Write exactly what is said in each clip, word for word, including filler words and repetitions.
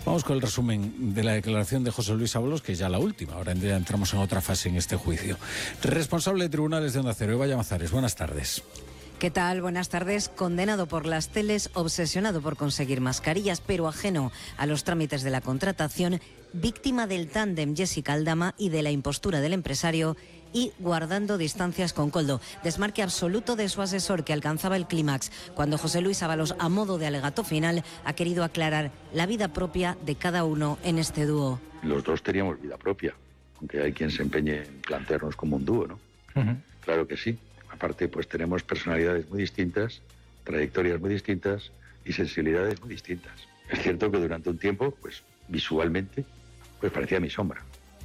Vamos con el resumen de la declaración de José Luis Ábalos, que es ya la última. Ahora ya entramos en otra fase en este juicio. Responsable de tribunales de Onda Cero, Eva Llamazares, buenas tardes. ¿Qué tal? Buenas tardes. Condenado por las teles, obsesionado por conseguir mascarillas, pero ajeno a los trámites de la contratación, víctima del tándem Jessica Aldama y de la impostura del empresario, y guardando distancias con Koldo. Desmarque absoluto de su asesor, que alcanzaba el clímax cuando José Luis Ábalos, a modo de alegato final, ha querido aclarar la vida propia de cada uno en este dúo. Los dos teníamos vida propia, aunque hay quien se empeñe en plantearnos como un dúo, ¿no? Uh-huh. Claro que sí. Aparte, pues tenemos personalidades muy distintas, trayectorias muy distintas y sensibilidades muy distintas. Es cierto que durante un tiempo, pues visualmente, pues parecía mi sombra.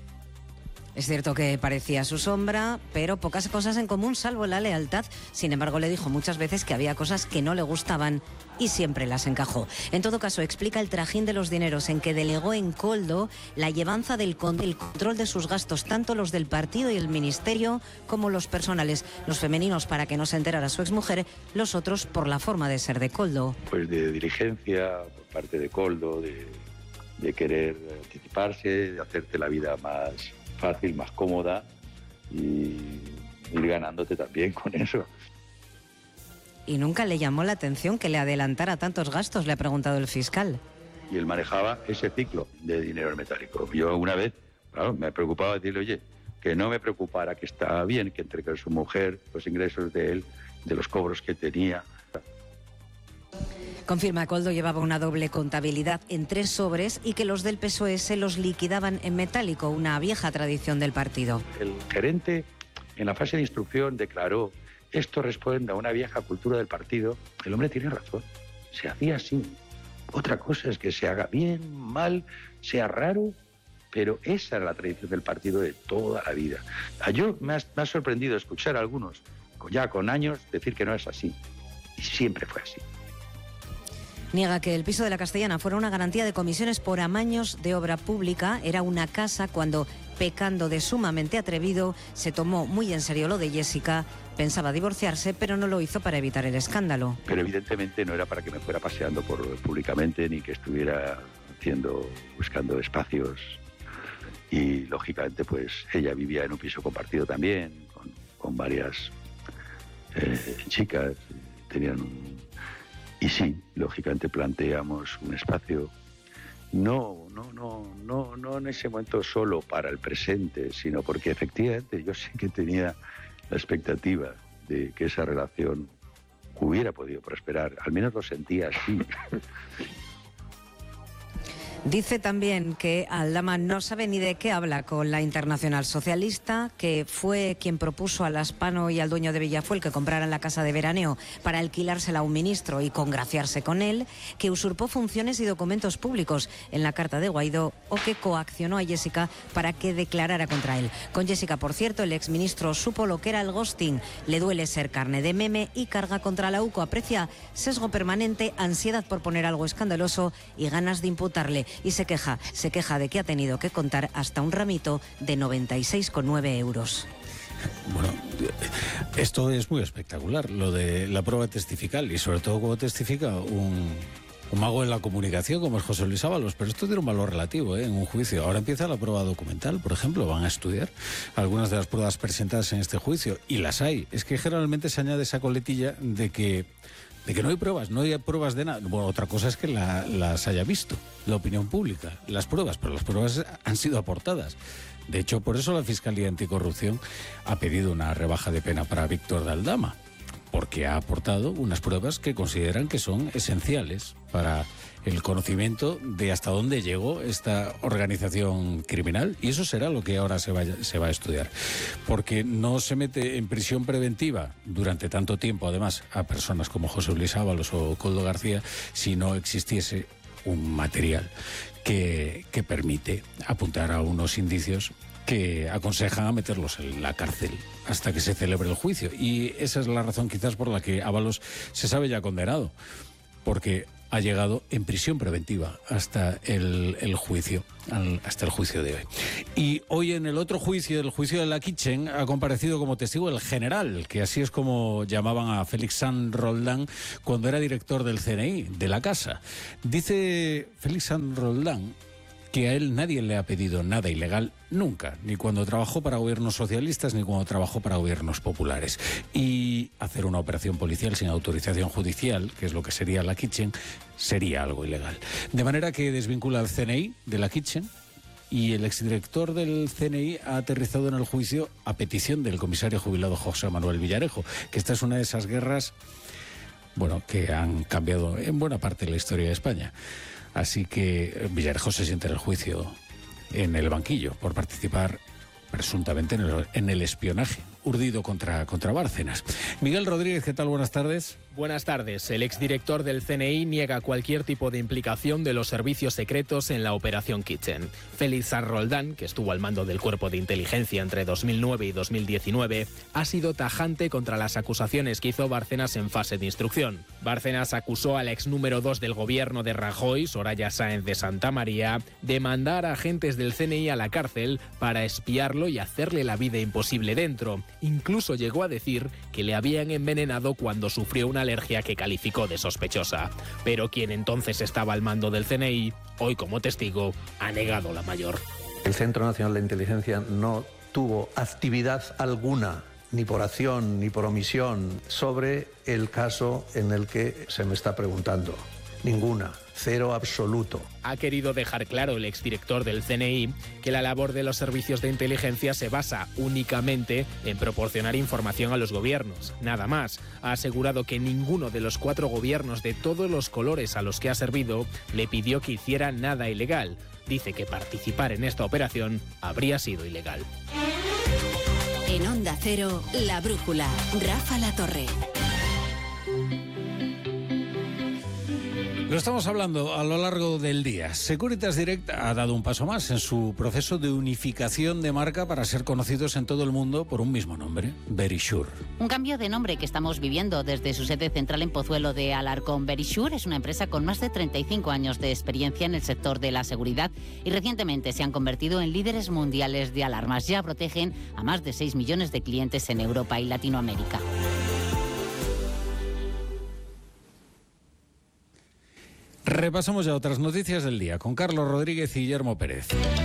Es cierto que parecía su sombra, pero pocas cosas en común, salvo la lealtad. Sin embargo, le dijo muchas veces que había cosas que no le gustaban y siempre las encajó. En todo caso, explica el trajín de los dineros en que delegó en Koldo la llevanza del con- el control de sus gastos, tanto los del partido y el ministerio como los personales. Los femeninos para que no se enterara su exmujer, los otros por la forma de ser de Koldo. Pues de diligencia por parte de Koldo, de, de querer anticiparse, de hacerte la vida más fácil, más cómoda y ir ganándote también con eso. ¿Y nunca le llamó la atención que le adelantara tantos gastos?, le ha preguntado el fiscal. Y él manejaba ese ciclo de dinero metálico. Yo una vez, claro, me preocupaba decirle, oye, que no me preocupara, que estaba bien, que entre su mujer, los ingresos de él, de los cobros que tenía. Confirma que Koldo llevaba una doble contabilidad en tres sobres y que los del P S O E se los liquidaban en metálico, una vieja tradición del partido. El gerente, en la fase de instrucción, declaró: esto responde a una vieja cultura del partido. El hombre tiene razón, se hacía así. Otra cosa es que se haga bien, mal, sea raro, pero esa era la tradición del partido de toda la vida. A yo me ha, me ha sorprendido escuchar a algunos, ya con años, decir que no es así. Y siempre fue así. Niega que el piso de la Castellana fuera una garantía de comisiones por amaños de obra pública. Era una casa cuando, pecando de sumamente atrevido, se tomó muy en serio lo de Jessica. Pensaba divorciarse, pero no lo hizo para evitar el escándalo. Pero evidentemente no era para que me fuera paseando por públicamente, ni que estuviera haciendo, buscando espacios. Y lógicamente, pues ella vivía en un piso compartido también, con, con varias eh, chicas. Tenían un... Y sí, lógicamente planteamos un espacio, no, no, no, no, no en ese momento solo para el presente, sino porque efectivamente yo sí que tenía la expectativa de que esa relación hubiera podido prosperar, al menos lo sentía así. Dice también que Aldama no sabe ni de qué habla con la Internacional Socialista, que fue quien propuso a Laspano y al dueño de Villafuel que compraran la casa de veraneo para alquilársela a un ministro y congraciarse con él, que usurpó funciones y documentos públicos en la carta de Guaidó o que coaccionó a Jessica para que declarara contra él. Con Jessica, por cierto, el exministro supo lo que era el ghosting, le duele ser carne de meme y carga contra la U C O, aprecia sesgo permanente, ansiedad por poner algo escandaloso y ganas de imputarle. Y se queja, se queja de que ha tenido que contar hasta un ramito de noventa y seis coma nueve euros. Bueno, esto es muy espectacular, lo de la prueba testifical, y sobre todo como testifica un, un mago en la comunicación como es José Luis Ábalos, pero esto tiene un valor relativo, ¿eh? En un juicio. Ahora empieza la prueba documental, por ejemplo, van a estudiar algunas de las pruebas presentadas en este juicio, y las hay. Es que generalmente se añade esa coletilla de que de que no hay pruebas, no hay pruebas de nada. Bueno, otra cosa es que la, las haya visto la opinión pública, las pruebas, pero las pruebas han sido aportadas. De hecho, por eso la Fiscalía Anticorrupción ha pedido una rebaja de pena para Víctor de Aldama, porque ha aportado unas pruebas que consideran que son esenciales para el conocimiento de hasta dónde llegó esta organización criminal, y eso será lo que ahora se va, se va a estudiar, porque no se mete en prisión preventiva durante tanto tiempo, además, a personas como José Luis Ábalos o Koldo García, si no existiese un material que, que permite apuntar a unos indicios que aconsejan a meterlos en la cárcel hasta que se celebre el juicio. Y esa es la razón quizás por la que Ábalos se sabe ya condenado, porque ha llegado en prisión preventiva hasta el, el juicio, al, hasta el juicio de hoy. Y hoy en el otro juicio, el juicio de la Kitchen, ha comparecido como testigo el general, que así es como llamaban a Félix Sanz Roldán cuando era director del C N I, de la casa. Dice Félix Sanz Roldán que a él nadie le ha pedido nada ilegal nunca, ni cuando trabajó para gobiernos socialistas ni cuando trabajó para gobiernos populares. Y hacer una operación policial sin autorización judicial, que es lo que sería la Kitchen, sería algo ilegal. De manera que desvincula al C N I de la Kitchen, y el exdirector del C N I ha aterrizado en el juicio a petición del comisario jubilado José Manuel Villarejo, que esta es una de esas guerras, bueno, que han cambiado en buena parte la historia de España. Así que Villarejo se siente en el juicio en el banquillo por participar presuntamente en el, en el espionaje urdido contra, contra Bárcenas. Miguel Rodríguez, ¿qué tal? Buenas tardes. Buenas tardes. El exdirector del C N I niega cualquier tipo de implicación de los servicios secretos en la Operación Kitchen. Félix Sanz Roldán, que estuvo al mando del Cuerpo de Inteligencia entre dos mil nueve y dos mil diecinueve, ha sido tajante contra las acusaciones que hizo Bárcenas en fase de instrucción. Bárcenas acusó al ex número dos del gobierno de Rajoy, Soraya Sáenz de Santamaría, de mandar a agentes del C N I a la cárcel para espiarlo y hacerle la vida imposible dentro. Incluso llegó a decir que le habían envenenado cuando sufrió una alergia que calificó de sospechosa. Pero quien entonces estaba al mando del C N I, hoy como testigo, ha negado la mayor. El Centro Nacional de Inteligencia no tuvo actividad alguna, ni por acción ni por omisión, sobre el caso en el que se me está preguntando. Ninguna. Cero absoluto. Ha querido dejar claro el exdirector del C N I que la labor de los servicios de inteligencia se basa únicamente en proporcionar información a los gobiernos. Nada más. Ha asegurado que ninguno de los cuatro gobiernos de todos los colores a los que ha servido le pidió que hiciera nada ilegal. Dice que participar en esta operación habría sido ilegal. En Onda Cero, La Brújula, Rafa Latorre. Lo estamos hablando a lo largo del día. Securitas Direct ha dado un paso más en su proceso de unificación de marca para ser conocidos en todo el mundo por un mismo nombre, Verisure. Un cambio de nombre que estamos viviendo desde su sede central en Pozuelo de Alarcón. Verisure es una empresa con más de treinta y cinco años de experiencia en el sector de la seguridad y recientemente se han convertido en líderes mundiales de alarmas. Ya protegen a más de seis millones de clientes en Europa y Latinoamérica. Repasamos ya otras noticias del día con Carlos Rodríguez y Guillermo Pérez.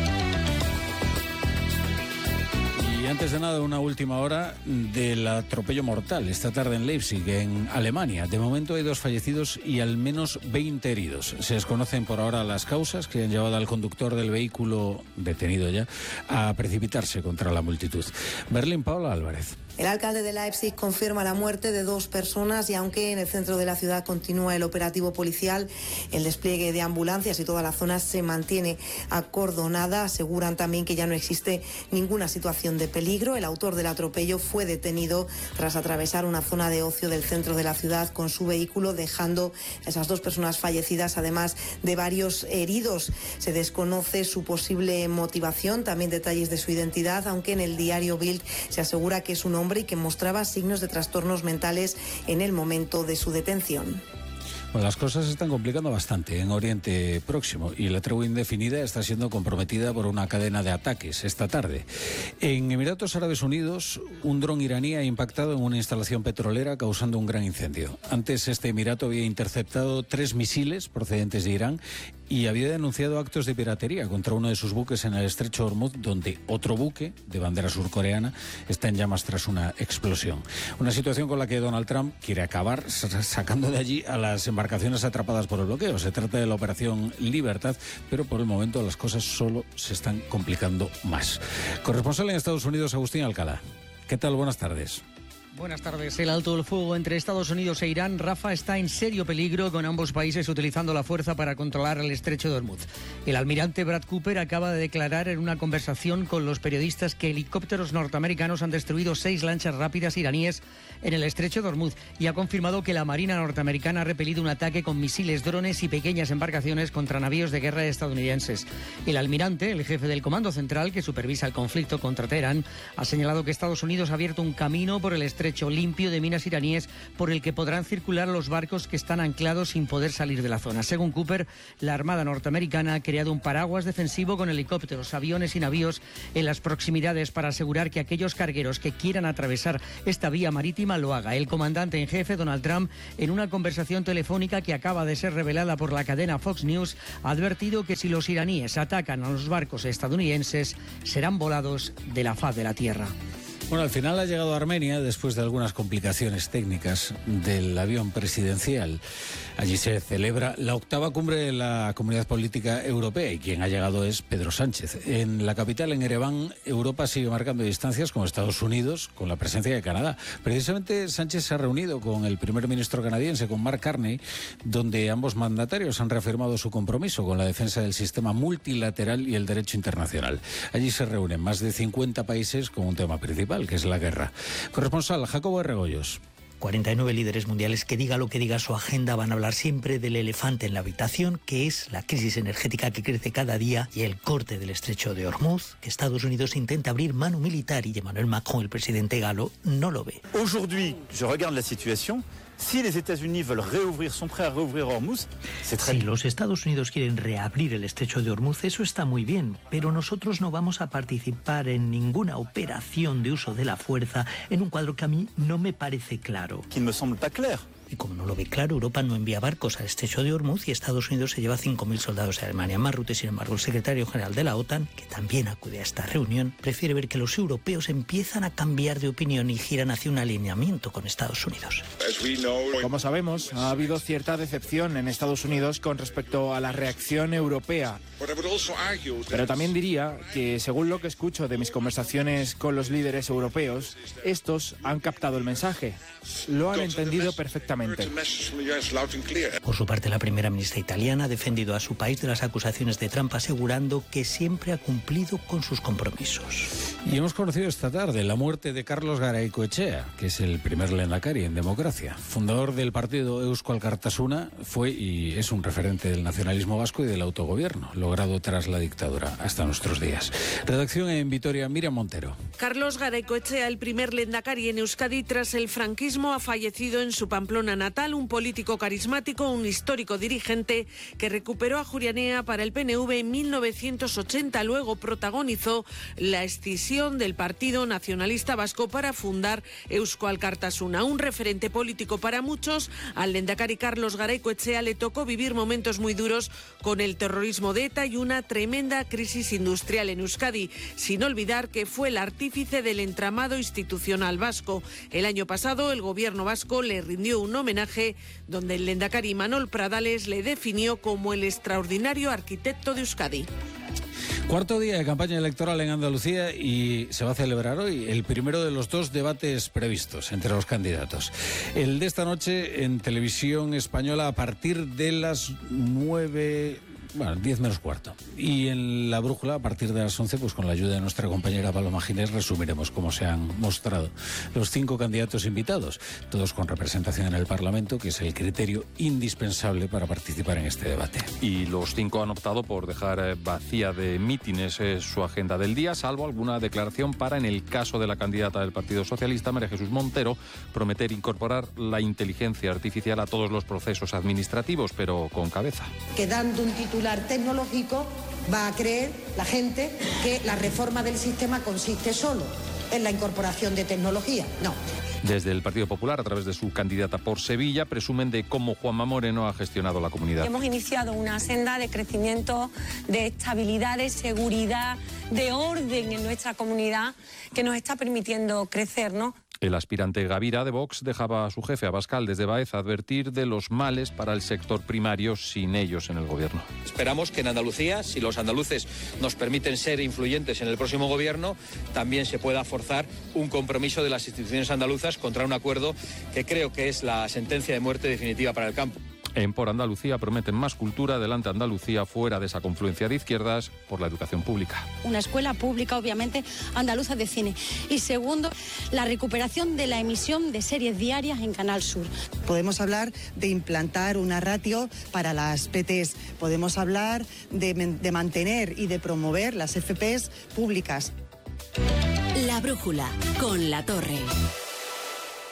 Y antes de nada, una última hora del atropello mortal esta tarde en Leipzig, en Alemania. De momento hay dos fallecidos y al menos veinte heridos. Se desconocen por ahora las causas que han llevado al conductor del vehículo, detenido ya, a precipitarse contra la multitud. Berlín, Paula Álvarez. El alcalde de Leipzig confirma la muerte de dos personas y aunque en el centro de la ciudad continúa el operativo policial, el despliegue de ambulancias y toda la zona se mantiene acordonada, aseguran también que ya no existe ninguna situación de peligro. El autor del atropello fue detenido tras atravesar una zona de ocio del centro de la ciudad con su vehículo, dejando a esas dos personas fallecidas, además de varios heridos. Se desconoce su posible motivación, también detalles de su identidad, aunque en el diario Bild se asegura que es un hombre y que mostraba signos de trastornos mentales en el momento de su detención. Bueno, las cosas se están complicando bastante en Oriente Próximo y la tregua indefinida está siendo comprometida por una cadena de ataques esta tarde. En Emiratos Árabes Unidos, un dron iraní ha impactado en una instalación petrolera causando un gran incendio. Antes, este emirato había interceptado tres misiles procedentes de Irán y había denunciado actos de piratería contra uno de sus buques en el estrecho de Hormuz, donde otro buque de bandera surcoreana está en llamas tras una explosión. Una situación con la que Donald Trump quiere acabar sacando de allí a las embarcaciones atrapadas por el bloqueo. Se trata de la Operación Libertad, pero por el momento las cosas solo se están complicando más. Corresponsal en Estados Unidos, Agustín Alcalá. ¿Qué tal? Buenas tardes. Buenas tardes. El alto del fuego entre Estados Unidos e Irán, Rafa, está en serio peligro, con ambos países utilizando la fuerza para controlar el estrecho de Hormuz. El almirante Brad Cooper acaba de declarar en una conversación con los periodistas que helicópteros norteamericanos han destruido seis lanchas rápidas iraníes en el estrecho de Hormuz y ha confirmado que la Marina norteamericana ha repelido un ataque con misiles, drones y pequeñas embarcaciones contra navíos de guerra estadounidenses. El almirante, el jefe del Comando Central que supervisa el conflicto contra Teherán, ha señalado que Estados Unidos ha abierto un camino por el estrecho estrecho limpio de minas iraníes por el que podrán circular los barcos que están anclados sin poder salir de la zona. Según Cooper, la Armada norteamericana ha creado un paraguas defensivo con helicópteros, aviones y navíos en las proximidades para asegurar que aquellos cargueros que quieran atravesar esta vía marítima lo haga. El comandante en jefe, Donald Trump, en una conversación telefónica que acaba de ser revelada por la cadena Fox News, ha advertido que si los iraníes atacan a los barcos estadounidenses, serán volados de la faz de la tierra. Bueno, al final ha llegado a Armenia después de algunas complicaciones técnicas del avión presidencial. Allí se celebra la octava cumbre de la Comunidad Política Europea y quien ha llegado es Pedro Sánchez. En la capital, en Ereván, Europa sigue marcando distancias con Estados Unidos, con la presencia de Canadá. Precisamente Sánchez se ha reunido con el primer ministro canadiense, con Mark Carney, donde ambos mandatarios han reafirmado su compromiso con la defensa del sistema multilateral y el derecho internacional. Allí se reúnen más de cincuenta países con un tema principal, que es la guerra. Corresponsal Jacobo de Regoyos. cuarenta y nueve líderes mundiales que diga lo que diga su agenda van a hablar siempre del elefante en la habitación, que es la crisis energética que crece cada día y el corte del estrecho de Hormuz, que Estados Unidos intenta abrir mano militar y Emmanuel Macron, el presidente galo, no lo ve. Aujourd'hui, je regarde la situación. Si les États-Unis veulent réouvrir, sont prêts à réouvrir Hormuz, c'est très bien. Si los Estados Unidos quieren reabrir el estrecho de Hormuz, eso está muy bien, pero nosotros no vamos a participar en ninguna operación de uso de la fuerza en un cuadro que a mí no me parece claro. Qui ne me semble pas clair. Y como no lo ve claro, Europa no envía barcos al estrecho de Hormuz y Estados Unidos se lleva cinco mil soldados a Alemania. Más Rutte, sin embargo, el secretario general de la OTAN, que también acude a esta reunión, prefiere ver que los europeos empiezan a cambiar de opinión y giran hacia un alineamiento con Estados Unidos. Como sabemos, ha habido cierta decepción en Estados Unidos con respecto a la reacción europea. Pero también diría que, según lo que escucho de mis conversaciones con los líderes europeos, estos han captado el mensaje. Lo han entendido perfectamente. Por su parte, la primera ministra italiana ha defendido a su país de las acusaciones de Trump, asegurando que siempre ha cumplido con sus compromisos. Y hemos conocido esta tarde la muerte de Carlos Garaycoechea, que es el primer lehendakari en democracia. Fundador del partido Eusko Alkartasuna, fue y es un referente del nacionalismo vasco y del autogobierno, logrado tras la dictadura hasta nuestros días. Redacción en Vitoria, Miriam Montero. Carlos Garaycoechea, el primer lehendakari en Euskadi tras el franquismo, ha fallecido en su Pamplona natal, un político carismático, un histórico dirigente que recuperó a Ajuria Enea para el P N V en mil novecientos ochenta. Luego protagonizó la escisión del Partido Nacionalista Vasco para fundar Eusko Alkartasuna. Un referente político para muchos, al lehendakari Carlos Garaycoechea le tocó vivir momentos muy duros con el terrorismo de ETA y una tremenda crisis industrial en Euskadi, sin olvidar que fue el artífice del entramado institucional vasco. El año pasado el gobierno vasco le rindió un homenaje donde el lehendakari Imanol Pradales le definió como el extraordinario arquitecto de Euskadi. Cuarto día de campaña electoral en Andalucía y se va a celebrar hoy el primero de los dos debates previstos entre los candidatos. El de esta noche en Televisión Española a partir de las nueve... Bueno, diez menos cuarto. Y en La Brújula, a partir de las once, pues con la ayuda de nuestra compañera Paloma Ginés, resumiremos cómo se han mostrado los cinco candidatos invitados, todos con representación en el Parlamento, que es el criterio indispensable para participar en este debate. Y los cinco han optado por dejar vacía de mítines su agenda del día, salvo alguna declaración para, en el caso de la candidata del Partido Socialista, María Jesús Montero, prometer incorporar la inteligencia artificial a todos los procesos administrativos, pero con cabeza. Quedando un título tecnológico, va a creer la gente que la reforma del sistema consiste solo en la incorporación de tecnología. No. Desde el Partido Popular, a través de su candidata por Sevilla, presumen de cómo Juanma Moreno ha gestionado la comunidad. Hemos iniciado una senda de crecimiento, de estabilidad, de seguridad, de orden en nuestra comunidad que nos está permitiendo crecer, ¿no? El aspirante Gavira de Vox dejaba a su jefe, Abascal, desde Baeza, advertir de los males para el sector primario sin ellos en el gobierno. Esperamos que en Andalucía, si los andaluces nos permiten ser influyentes en el próximo gobierno, también se pueda forzar un compromiso de las instituciones andaluzas contra un acuerdo que creo que es la sentencia de muerte definitiva para el campo. En Por Andalucía prometen más cultura, delante Andalucía, fuera de esa confluencia de izquierdas, por la educación pública. Una escuela pública, obviamente, andaluza de cine. Y segundo, la recuperación de la emisión de series diarias en Canal Sur. Podemos hablar de implantar una ratio para las P Ts. Podemos hablar de, de mantener y de promover las F Ps públicas. La Brújula, con La Torre.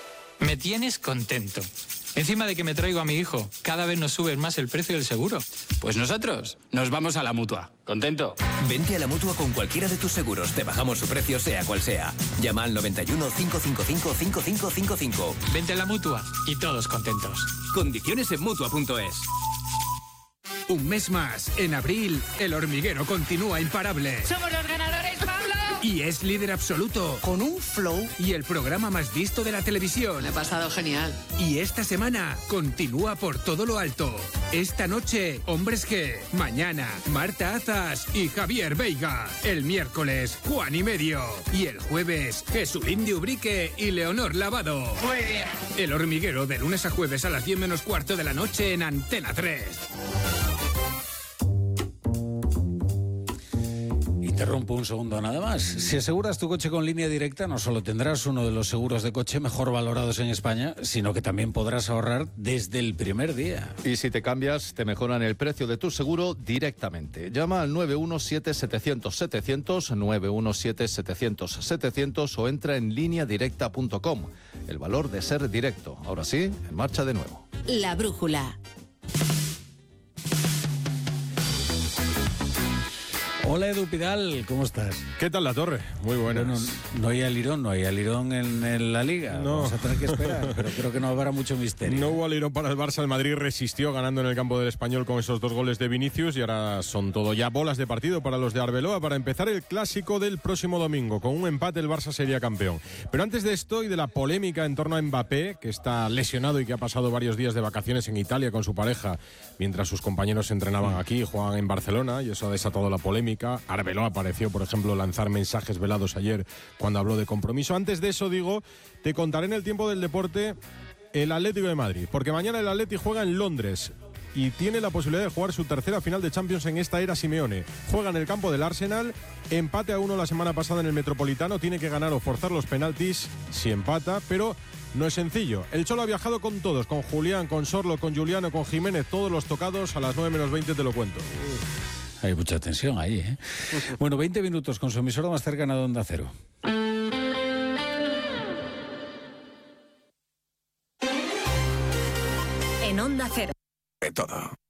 Me tienes contento. Encima de que me traigo a mi hijo, cada vez nos suben más el precio del seguro. Pues nosotros nos vamos a la Mutua. ¿Contento? Vente a la Mutua con cualquiera de tus seguros. Te bajamos su precio sea cual sea. Llama al noventa y uno, cincuecientos cincuenta y cinco, cincuenta y cinco cincuenta y cinco. Vente a la Mutua y todos contentos. Condiciones en Mutua punto es. Un mes más, en abril, El Hormiguero continúa imparable. ¡Somos los ganadores, Pablo! Y es líder absoluto, con un flow y el programa más visto de la televisión. Me he pasado genial. Y esta semana continúa por todo lo alto. Esta noche, Hombres G. Mañana, Marta Azas y Javier Veiga. El miércoles, Juan y Medio. Y el jueves, Jesulín de Ubrique y Leonor Lavado. Muy bien. El Hormiguero, de lunes a jueves a las diez menos cuarto de la noche en Antena tres. Interrumpo un segundo nada más. Si aseguras tu coche con Línea Directa, no solo tendrás uno de los seguros de coche mejor valorados en España, sino que también podrás ahorrar desde el primer día. Y si te cambias, te mejoran el precio de tu seguro directamente. Llama al nueve uno siete, setecientos, setecientos, nueve uno siete, setecientos, setecientos o entra en línea directa punto com. El valor de ser directo. Ahora sí, en marcha de nuevo. La brújula. Hola Edu Pidal, ¿cómo estás? ¿Qué tal la torre? Muy buenas. Bueno, no hay alirón, no hay alirón en, en la Liga. No. Vamos a tener que esperar, pero creo que no habrá mucho misterio. No hubo alirón para el Barça. El Madrid resistió ganando en el campo del Español con esos dos goles de Vinicius y ahora son todo ya bolas de partido para los de Arbeloa para empezar el clásico del próximo domingo. Con un empate el Barça sería campeón. Pero antes de esto y de la polémica en torno a Mbappé, que está lesionado y que ha pasado varios días de vacaciones en Italia con su pareja mientras sus compañeros entrenaban aquí, jugaban en Barcelona, y eso ha desatado la polémica. Arbeloa pareció, por ejemplo, lanzar mensajes velados ayer cuando habló de compromiso. Antes de eso, digo, te contaré en el tiempo del deporte el Atlético de Madrid, porque mañana el Atleti juega en Londres y tiene la posibilidad de jugar su tercera final de Champions en esta era Simeone. Juega en el campo del Arsenal, empate a uno la semana pasada en el Metropolitano, tiene que ganar o forzar los penaltis si empata, pero no es sencillo. El Cholo ha viajado con todos, con Julián, con Sorlo, con Juliano, con Jiménez, todos los tocados. A las nueve menos veinte te lo cuento. Hay mucha tensión ahí, ¿eh? Bueno, veinte minutos con su emisora más cercana de Onda Cero. En Onda Cero. De todo.